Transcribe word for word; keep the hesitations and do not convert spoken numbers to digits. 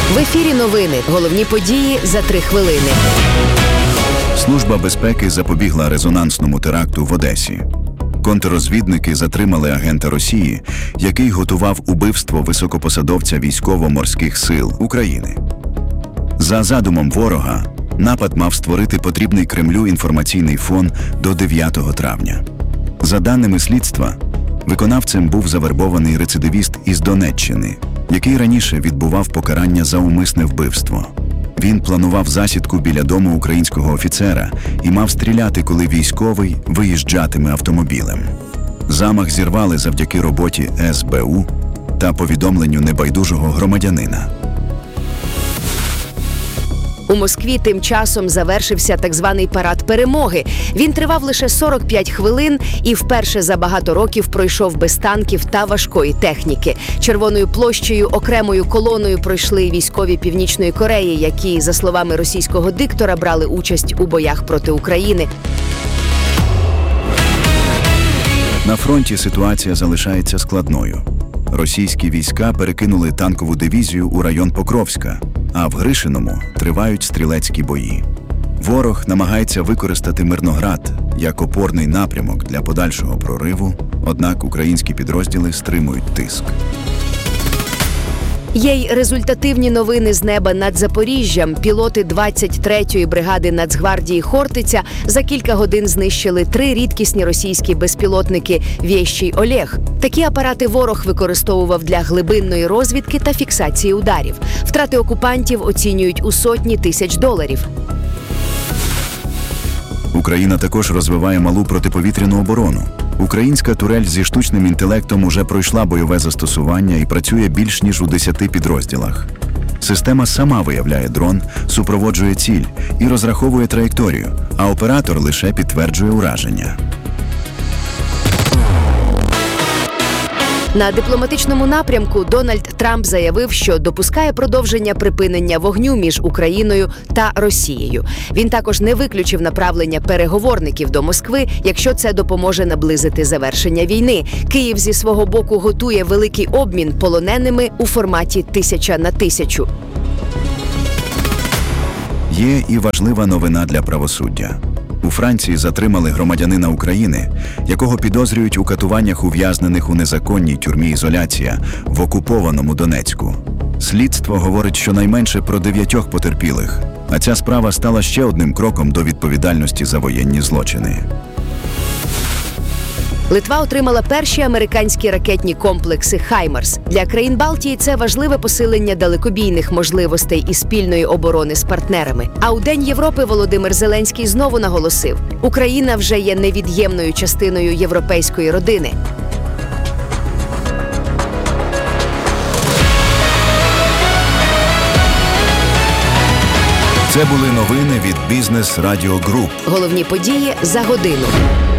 В ефірі новини. Головні події за три хвилини. Служба безпеки запобігла резонансному теракту в Одесі. Контррозвідники затримали агента Росії, який готував убивство високопосадовця військово-морських сил України. За задумом ворога, напад мав створити потрібний Кремлю інформаційний фон до дев'ятого травня. За даними слідства, виконавцем був завербований рецидивіст із Донеччини, який раніше відбував покарання за умисне вбивство. Він планував засідку біля дому українського офіцера і мав стріляти, коли військовий виїжджатиме автомобілем. Замах зірвали завдяки роботі ес бе у та повідомленню небайдужого громадянина. У Москві тим часом завершився так званий парад перемоги. Він тривав лише сорок п'ять хвилин і вперше за багато років пройшов без танків та важкої техніки. Червоною площею окремою колоною пройшли військові Північної Кореї, які, за словами російського диктора, брали участь у боях проти України. На фронті ситуація залишається складною. Російські війська перекинули танкову дивізію у район Покровська, а в Гришиному тривають стрілецькі бої. Ворог намагається використати Мирноград як опорний напрямок для подальшого прориву, однак українські підрозділи стримують тиск. Є й результативні новини з неба над Запоріжжям. Пілоти двадцять третьої бригади Нацгвардії «Хортиця» за кілька годин знищили три рідкісні російські безпілотники «Вєщий Олег». Такі апарати ворог використовував для глибинної розвідки та фіксації ударів. Втрати окупантів оцінюють у сотні тисяч доларів. Україна також розвиває малу протиповітряну оборону. Українська турель зі штучним інтелектом уже пройшла бойове застосування і працює більш ніж у десяти підрозділах. Система сама виявляє дрон, супроводжує ціль і розраховує траєкторію, а оператор лише підтверджує ураження. На дипломатичному напрямку Дональд Трамп заявив, що допускає продовження припинення вогню між Україною та Росією. Він також не виключив направлення переговорників до Москви, якщо це допоможе наблизити завершення війни. Київ зі свого боку готує великий обмін полоненими у форматі тисяча на тисячу. Є і важлива новина для правосуддя. У Франції затримали громадянина України, якого підозрюють у катуваннях ув'язнених у незаконній тюрмі «Ізоляція» в окупованому Донецьку. Слідство говорить щонайменше про дев'ятьох потерпілих, а ця справа стала ще одним кроком до відповідальності за воєнні злочини. Литва отримала перші американські ракетні комплекси «Хаймарс». Для країн Балтії це важливе посилення далекобійних можливостей і спільної оборони з партнерами. А у День Європи Володимир Зеленський знову наголосив: Україна вже є невід'ємною частиною європейської родини. Це були новини від Бізнес Радіо Груп. Головні події за годину.